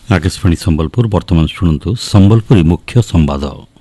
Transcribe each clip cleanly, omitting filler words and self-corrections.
आकाशवाणी संबलपुर वर्तमान शुणु संबलपुरी मुख्य संवाद।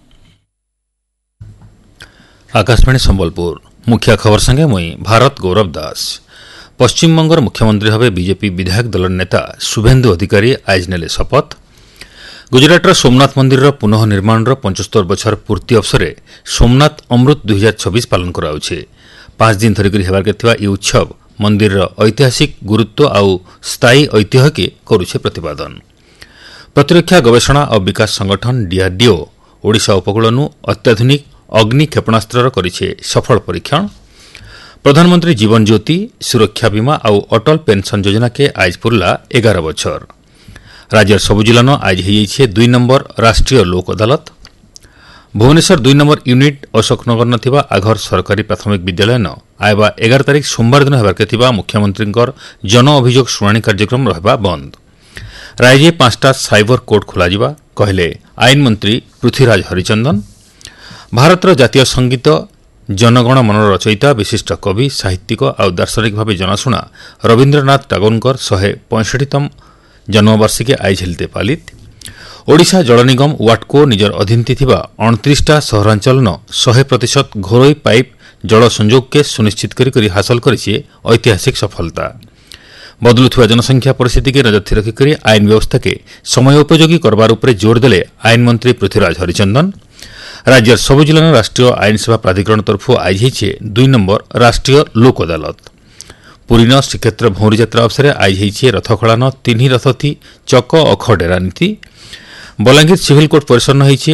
आकाशवाणी संबलपुर मुख्य खबर संगे मुई भारत गौरव दास। पश्चिम बंगर मुख्यमंत्री भाव बीजेपी विधायक दल नेता शुभेन्दु अधिकारी आज नेले शपथ। गुजराटर सोमनाथ मंदिर पुनः निर्माण 75 वर्षर पूर्ति अवसर सोमनाथ अमृत 2026 पालन कराउछे। 5 दिन धरिक हेबार यह उत्सव मंदिर ऐतिहासिक गुरुत्व आउ स्थायी ऐतिह्य के करुछे प्रतिपादन। प्रतिरक्षा गवेषणा और विकास संगठन डीआरडीओ ओडिशा उपकूलनु अत्याधुनिक अग्नि क्षेपणास्त्र करिछे सफल परीक्षण। प्रधानमंत्री जीवन ज्योति सुरक्षा बीमा आउ अटल पेंशन योजना के आज पुरला 11 बछर। राज्यर सबु जिलान आज हो 2 नंबर राष्ट्रीय लोक अदालत। भुवनेश्वर 2 नंबर यूनिट अशोकनगर नथिबा आघर सरकारी प्राथमिक विद्यालय न आयबा 11 तारिख सोमवार दिन होबार मुख्यमंत्री जन अभियोग शुणाणी कार्यक्रम रहबा बंद। राज्य 5टा साइबर कोर्ट खोलाजिबा कहले आईन मंत्री पृथ्वीराज हरिचंदन। भारतर जातीय संगीत जनगण मन रचयिता विशिष्ट कवि साहित्यिक और दार्शनिक भाव जनाशुना रवीन्द्रनाथ टागोरकर 165तम जन्मवार्षिकी आज हेलते पालित। ओडिशा जल निगम वाटको निजर अधीनती थिबा 29टा सहरांचल 100% घोरोई पाइप जल संयोग के सुनिश्चित करी हासिल करिछि ऐतिहासिक सफलता। बदलुवा जनसंख्या परिस्थिति के नजर रखिक आईन व्यवस्था के समयोपयोगी करबार उपरे जोर देले आईन मंत्री पृथ्वीराज हरिचंदन। राज्यर सबु जिलान राष्ट्रीय आईन सेवा प्राधिकरण तरफ आज होइछे 2 नंबर राष्ट्रीय लोक अदालत। पुरीन श्रीक्षेत्र भौरी यात्रा अवसर आज होइछे रथखड़ान 3 रथ थी चक अख डेरा नीति। बलांगीर सिविल कोर्ट परिसर होइछे